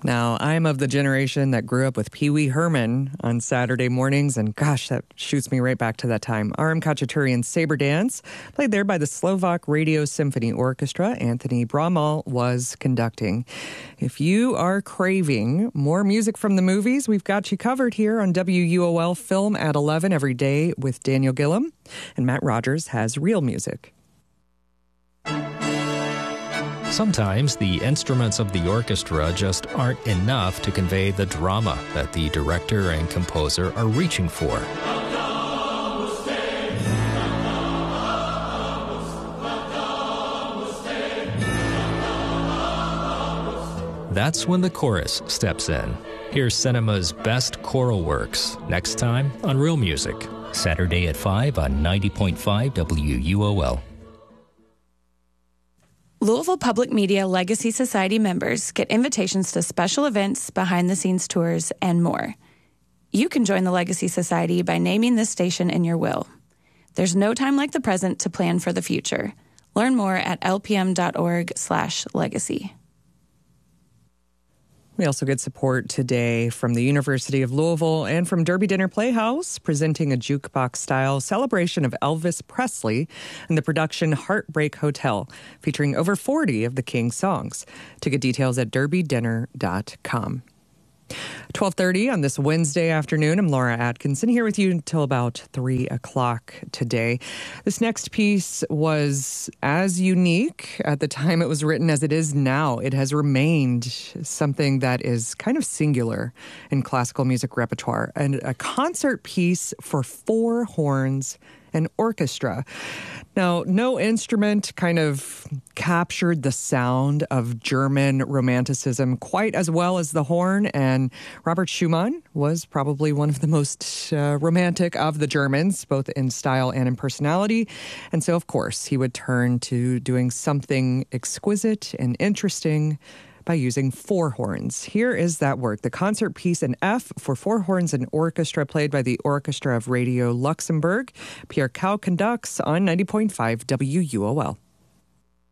Now, I'm of the generation that grew up with Pee Wee Herman on Saturday mornings, and gosh, that shoots me right back to that time. R.M. Khachaturian's Saber Dance, played there by the Slovak Radio Symphony Orchestra. Anthony Bramall was conducting. If you are craving more music from the movies, we've got you covered here on WUOL Film at 11 every day with Daniel Gillum, and Matt Rogers has real music. Sometimes the instruments of the orchestra just aren't enough to convey the drama that the director and composer are reaching for. That's when the chorus steps in. Here's cinema's best choral works, next time on Real Music, Saturday at 5 on 90.5 WUOL. Louisville Public Media Legacy Society members get invitations to special events, behind-the-scenes tours, and more. You can join the Legacy Society by naming this station in your will. There's no time like the present to plan for the future. Learn more at lpm.org/legacy. We also get support today from the University of Louisville and from Derby Dinner Playhouse, presenting a jukebox-style celebration of Elvis Presley and the production Heartbreak Hotel, featuring over 40 of the King's songs. Ticket details at derbydinner.com. 12:30 on this Wednesday afternoon. I'm Laura Atkinson here with you until about 3 o'clock today. This next piece was as unique at the time it was written as it is now. It has remained something that is kind of singular in classical music repertoire, and a concert piece for 4 horns and orchestra. Now, no instrument kind of captured the sound of German Romanticism quite as well as the horn, and Robert Schumann was probably one of the most romantic of the Germans, both in style and in personality. And so, of course, he would turn to doing something exquisite and interesting by using 4 horns. Here is that work, the concert piece in F for 4 horns and orchestra, played by the Orchestra of Radio Luxembourg. Pierre Cow conducts on 90.5 WUOL.